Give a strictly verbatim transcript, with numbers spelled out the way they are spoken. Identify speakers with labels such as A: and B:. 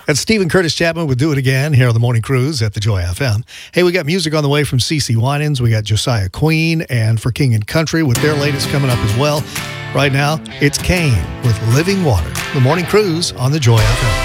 A: That's Stephen Curtis Chapman with Do It Again here on the Morning Cruise at the Joy F M. Hey, we got music on the way from CeCe Winans. We got Josiah Queen and For King and Country with their latest coming up as well. Right now, it's Kane with Living Water. The Morning Cruise on the Joy F M.